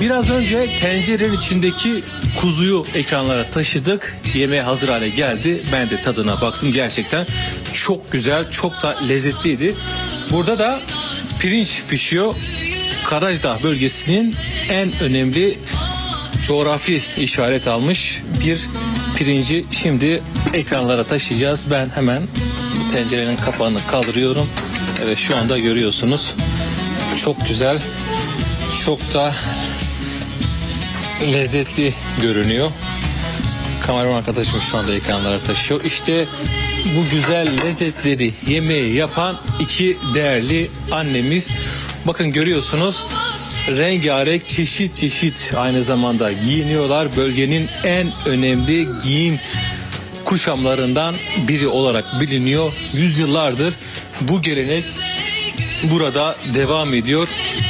Biraz önce tencerenin içindeki kuzuyu ekranlara taşıdık. Yemeğe hazır hale geldi. Ben de tadına baktım. Gerçekten çok güzel, çok da lezzetliydi. Burada da pirinç pişiyor. Karajdağ bölgesinin en önemli coğrafi işaret almış bir pirinci şimdi ekranlara taşıyacağız. Ben hemen bu tencerenin kapağını kaldırıyorum. Evet, şu anda görüyorsunuz. Çok güzel, çok da lezzetli görünüyor. Kameraman arkadaşım şu anda ekranlara taşıyor. İşte bu güzel lezzetleri yemeği yapan iki değerli annemiz. Bakın görüyorsunuz, rengarenk, çeşit çeşit aynı zamanda giyiniyorlar. Bölgenin en önemli giyim kuşamlarından biri olarak biliniyor. Yüzyıllardır bu gelenek burada devam ediyor.